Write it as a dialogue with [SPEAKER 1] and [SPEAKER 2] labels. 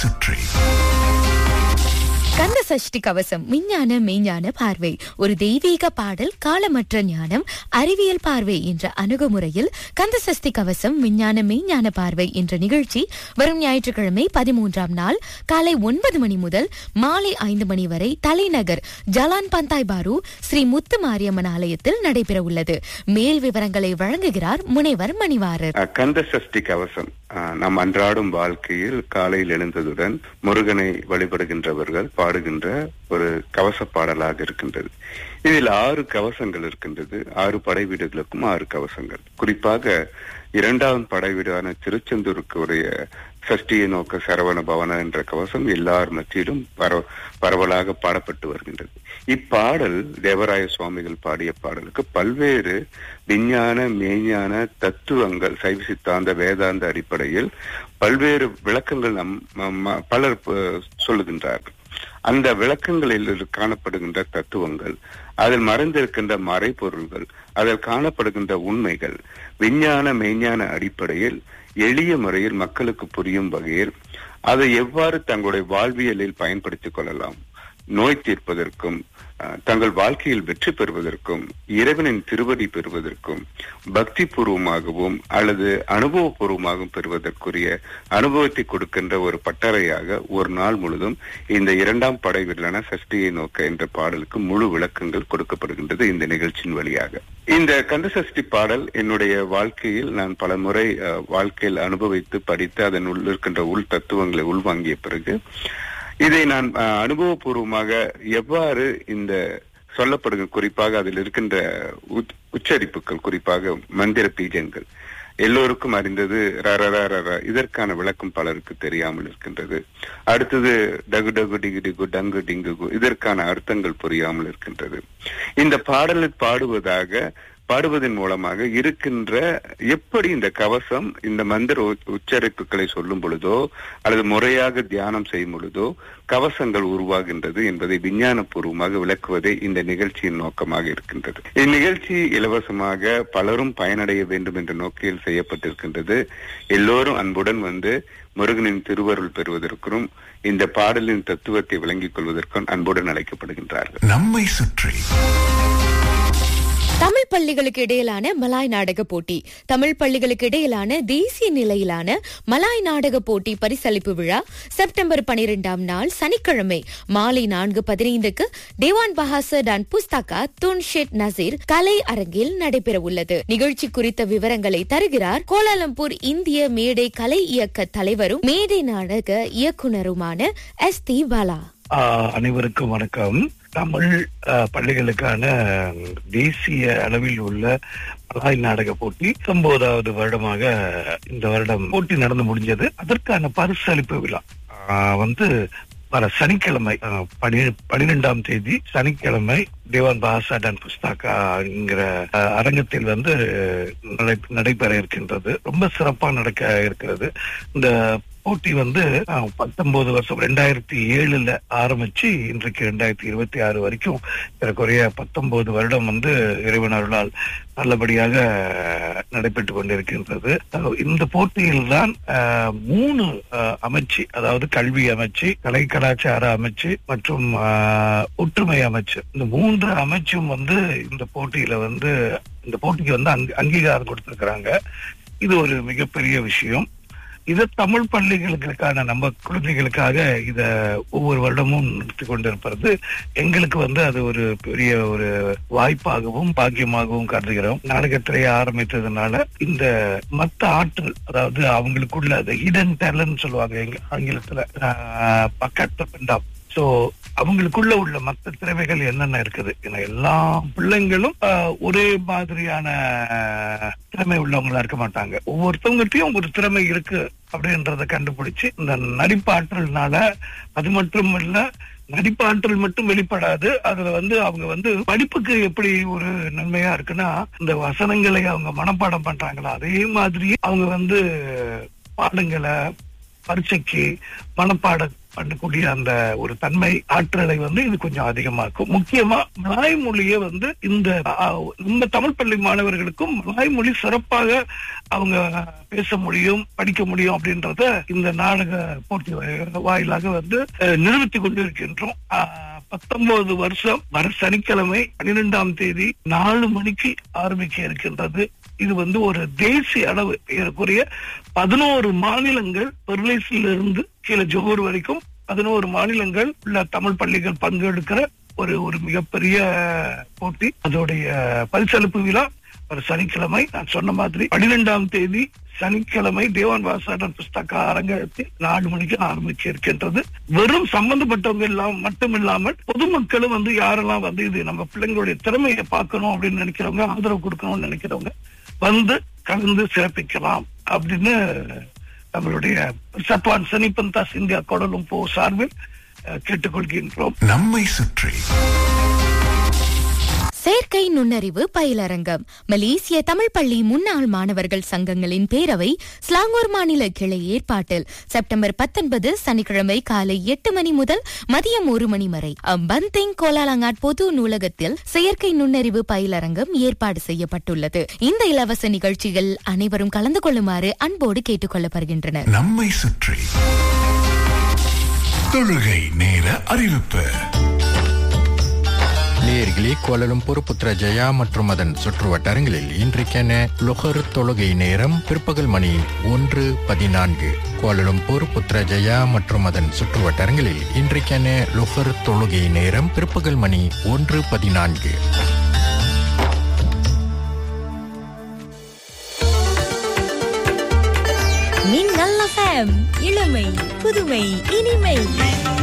[SPEAKER 1] சுற்றி
[SPEAKER 2] கந்த சஷ்டி கவசம் விஞ்ஞான மெய்ஞான பார்வை, ஒரு தெய்வீக பாடல், காலமற்ற ஞானம், அறிவியல் பார்வை என்ற அணுகுமுறையில் கந்த சஷ்டி கவசம் விஞ்ஞான மெய்ஞான பார்வை என்ற நிகழ்ச்சி வரும் ஞாயிற்றுக்கிழமை 13ஆம் நாள் காலை 9 மணி முதல் மாலை 5 மணி வரை தலைநகர் ஜலான் பந்தாய் பாரு ஸ்ரீ முத்து மாரியம்மன் ஆலயத்தில் நடைபெற உள்ளது. மேல் விவரங்களை வழங்குகிறார் முனைவர் மணிவாரர்.
[SPEAKER 3] கந்த சஷ்டி கவசம் நம் அன்றாடும் வாழ்க்கையில் காலையில் எழுந்ததுடன் முருகனை வழிபடுகின்றவர்கள் பாடுகின்ற ஒரு கவச பாடலாக இருக்கின்றது. இதில் 6 கவசங்கள் இருக்கின்றது. 6 படை வீடுகளுக்கும் 6 கவசங்கள். குறிப்பாக 2ஆம் படை வீடான திருச்செந்தூருக்கு உடைய சஷ்டியை நோக்க சரவண பவன என்ற கவசம் எல்லார் மத்தியிலும் பரவலாக பாடப்பட்டு வருகின்றது. இப்பாடல் தேவராய சுவாமிகள் பாடிய பாடலுக்கு பல்வேறு விஞ்ஞான மெய்ஞான தத்துவங்கள், சைவ சித்தாந்த வேதாந்த அடிப்படையில் பல்வேறு விளக்கங்கள் பலர் சொல்லுகின்றார்கள். அந்த விளக்கங்களில் காணப்படுகின்ற தத்துவங்கள், அதில் மறைந்திருக்கின்ற மறைபொருள்கள், அதில் காணப்படுகின்ற உண்மைகள் விஞ்ஞான மெய்ஞான அடிப்படையில் எளிய முறையில் மக்களுக்கு புரியும் வகையில் அதை எவ்வாறு தங்களுடைய வாழ்வியலில் பயன்படுத்திக் கொள்ளலாம், நோய் தீர்ப்பதற்கும் தங்கள் வாழ்க்கையில் வெற்றி பெறுவதற்கும் இறைவனின் திருவடி பெறுவதற்கும் பக்தி பூர்வமாகவும் அல்லது அனுபவபூர்வமாகவும் பெறுவதற்குரிய அனுபவத்தை கொடுக்கின்ற ஒரு பட்டறையாக ஒரு நாள் முழுதும் இந்த 2ஆம் படை வீடான சஷ்டியை நோக்க என்ற பாடலுக்கு முழு விளக்கங்கள் கொடுக்கப்படுகின்றது இந்த நிகழ்ச்சியின் வழியாக. இந்த கந்த சஷ்டி பாடல் என்னுடைய வாழ்க்கையில் நான் பல முறை வாழ்க்கையில் அனுபவித்து படித்து அதன் உள் இருக்கின்ற உள் தத்துவங்களை உள்வாங்கிய பிறகு இதை நான் அனுபவபூர்வமாக எவ்வாறு இந்த சொல்லப்படுகிற, குறிப்பாக அதில் இருக்கின்ற உச்சரிப்புகள், குறிப்பாக மந்திர பீஜங்கள் எல்லோருக்கும் அறிந்தது இதற்கான விளக்கம் பலருக்கு தெரியாமல் இருக்கின்றது. அடுத்தது டகு டகு டிகு டிகு டங்கு டிங்கு இதற்கான அர்த்தங்கள் புரியாமல் இருக்கின்றது. இந்த பாடலை பாடுவதன் மூலமாக இருக்கின்ற எப்படி இந்த கவசம் இந்த மந்திர உச்சரிப்புகளை சொல்லும் பொழுதோ அல்லது முறையாக தியானம் செய்யும் பொழுதோ கவசங்கள் உருவாகின்றது என்பதை விஞ்ஞான பூர்வமாக விளக்குவதே இந்த நிகழ்ச்சியின் நோக்கமாக இருக்கின்றது. இந்நிகழ்ச்சி இலவசமாக பலரும் பயனடைய வேண்டும் என்ற நோக்கில் செய்யப்பட்டிருக்கின்றது. எல்லோரும் அன்புடன் வந்து முருகனின் திருவருள் பெறுவதற்கும் இந்த பாடலின் தத்துவத்தை விளங்கிக் கொள்வதற்கும் அன்புடன் அழைக்கப்படுகின்றார்கள்.
[SPEAKER 1] நம்மை சுற்றி
[SPEAKER 2] தமிழ் பள்ளிகளுக்கு இடையிலான மலாய் நாடக போட்டி, தமிழ் பள்ளிகளுக்கு இடையிலான தேசிய நிலையிலான மலாய் நாடக போட்டி பரிசளிப்பு விழா செப்டம்பர் 12ஆம் நாள் சனிக்கிழமை மாலை 4:15க்கு தேவான் பஹாசர் Don Pustaka Tun shade Nazeer கலை அரங்கில் நடைபெற உள்ளது. நிகழ்ச்சி குறித்த விவரங்களை தருகிறார் கோலாலம்பூர் இந்திய மேடை கலை இயக்க தலைவரும் மேடை நாடக இயக்குனருமான S.T. பாலா.
[SPEAKER 4] அனைவருக்கும் வணக்கம். தமிழ் பள்ளிகளுக்கான தேசிய அளவில் உள்ள மலாய் நாடக போட்டி 19வது வருடமாக இந்த வருடம் போட்டி நடந்து முடிஞ்சது. அதற்கான பரிசளிப்பு விழா வர சனிக்கிழமை 12ஆம் தேதி சனிக்கிழமை தேவான் பஹாசா டான் புஸ்தகா என்கிற அரங்கத்தில் நடைபெற இருக்கின்றது. ரொம்ப சிறப்பா நடக்க இருக்கிறது. இந்த போட்டி 19 வருஷம் 2007 ஆரம்பிச்சு இன்றைக்கு 2026 வரைக்கும் ஏறக்குறைய 19 வருடம் இறைவன் அருளால் நல்லபடியாக நடைபெற்றுக் கொண்டிருக்கின்றது. இந்த போட்டியில் தான் 3 அமைச்சு, அதாவது கல்வி அமைச்சு, கலை கலாச்சார அமைச்சு மற்றும் ஒற்றுமை அமைச்சு, இந்த 3 அமைச்சும் இந்த போட்டியில இந்த போட்டிக்கு அங்கீகாரம் கொடுத்திருக்கிறாங்க. இது ஒரு மிகப்பெரிய விஷயம். இத தமிழ் பள்ளிகளுக்கான நம்ம குழந்தைகளுக்காக இத ஒவ்வொரு வருடமும் நடத்தி கொண்டிருப்பது எங்களுக்கு அது ஒரு பெரிய ஒரு வாய்ப்பாகவும் பாக்கியமாகவும் கருதுகிறோம். நாடகத்திலேயே ஆரம்பித்ததுனால இந்த மத்த ஆற்றல், அதாவது அவங்களுக்குள்ள அது ஹிடன் டேலண்ட் சொல்லுவாங்க ஆங்கிலத்துல, பக்கத்து பெண்டாம். சோ அவங்களுக்குள்ள உள்ள மற்ற திறமைகள் என்னென்ன இருக்குது, எல்லா பிள்ளைங்களும் ஒரே மாதிரியான திறமை உள்ளவங்களா இருக்க மாட்டாங்க. ஒவ்வொருத்தவங்ககிட்டயும் ஒரு திறமை இருக்கு அப்படின்றத கண்டுபிடிச்சு இந்த நடிப்பாற்றல்னால, அது மட்டும் இல்ல நடிப்பாற்றல் மட்டும் வெளிப்படாது, அதுல அவங்க படிப்புக்கு எப்படி ஒரு நன்மையா இருக்குன்னா, இந்த வசனங்களை அவங்க மனப்பாடம் பண்றாங்களா, அதே மாதிரி அவங்க பாடங்களை பரீட்சைக்கு மனப்பாடம் பண்ணக்கூடிய அந்த ஒரு தன்மை ஆற்றலை இது கொஞ்சம் அதிகமாக்கும். முக்கியமா மலாய் மொழியை இந்த நம்ம தமிழ் பள்ளி மாணவர்களுக்கும் மலாய் மொழி சிறப்பாக அவங்க பேச முடியும், படிக்க முடியும் அப்படின்றத இந்த நாடக போட்டி வாயிலாக நிரூபித்து கொண்டு இருக்கின்றோம். 19 வருஷம் வர சனிக்கிழமை 12ஆம் தேதி 4 மணிக்கு ஆரம்பிக்க இருக்கின்றது. இது ஒரு தேசிய அளவு ஏறக்குறைய 11 மாநிலங்கள், பெர்லிஸில் இருந்து கீழே ஜோகூர் வரைக்கும் 11 மாநிலங்கள் உள்ள தமிழ் பள்ளிகள் பங்கெடுக்கிற ஒரு மிகப்பெரிய போட்டி. அதோடைய பரிசளிப்பு விழா ஒரு சனிக்கிழமை, நான் சொன்ன மாதிரி 12ஆம் தேதி சனிக்கிழமை தேவான் வாசாளர் புஸ்தக அரங்கத்தில் 4 மணிக்கு ஆரம்பிக்க இருக்கின்றது. வெறும் சம்பந்தப்பட்டவங்க மட்டும் இல்லாமல் பொதுமக்களும் யாரெல்லாம் இது நம்ம பிள்ளைங்களுடைய திறமையை பார்க்கணும் அப்படின்னு நினைக்கிறவங்க, ஆதரவு கொடுக்கணும்னு நினைக்கிறவங்க கலந்து சிறப்பிக்கலாம் அப்படின்னு நம்மளுடைய சத்வான் சனிபந்தாஸ் இந்தியா கோடலும்போ சார்பில் கேட்டுக்கொள்கின்றோம்.
[SPEAKER 1] நம்மை சுற்றி
[SPEAKER 2] செயற்கை நுண்ணறிவு பயிலரங்கம். மலேசிய தமிழ் பள்ளி முன்னாள் மாணவர்கள் சங்கங்களின் பேரவை ஸ்லாங்கூர் மாநில கிளை ஏற்பாட்டில் செப்டம்பர் 19 சனிக்கிழமை காலை 8 மணி முதல் மதியம் 1 மணி வரை பந்திங் கோலாலங்காட் பொது நூலகத்தில் செயற்கை நுண்ணறிவு பயிலரங்கம் ஏற்பாடு செய்யப்பட்டுள்ளது. இந்த இலவச நிகழ்ச்சிகள் அனைவரும் கலந்து கொள்ளுமாறு அன்போடு கேட்டுக் கொள்ளப்படுகின்றனர்.
[SPEAKER 1] நம்மை சுற்றி தொழுகை நேர அறிவிப்பு.
[SPEAKER 5] நேயர்களே, கோலாலம்பூர், புத்ரஜயா மற்றும் அதன் சுற்று வட்டாரங்களில் இன்றைக்கான லொஹர் தொழுகை நேரம் பிற்பகல் மணி 1:14. கோலாலம்பூர், புத்ரஜயா மற்றும் அதன் சுற்று வட்டாரங்களில் இன்றைக்கான லொஹர் தொழுகை நேரம் பிற்பகல் மணி 1:14.
[SPEAKER 6] மின்னல் FM, இளமை புதுமை இனிமை.